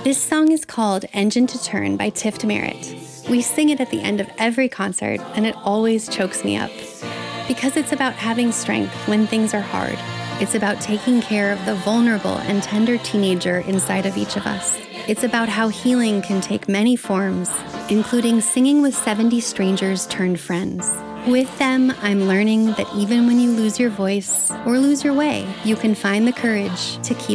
This song is called Engine to Turn by Tift Merritt. We sing it at the end of every concert, and it always chokes me up. Because it's about having strength when things are hard. It's about taking care of the vulnerable and tender teenager inside of each of us. It's about how healing can take many forms, including singing with 70 strangers turned friends. With them, I'm learning that even when you lose your voice or lose your way, you can find the courage to keep